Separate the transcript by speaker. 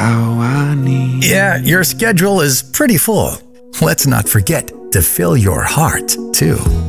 Speaker 1: how I need.
Speaker 2: Yeah, your schedule is pretty full. Let's not forget to fill your heart, too.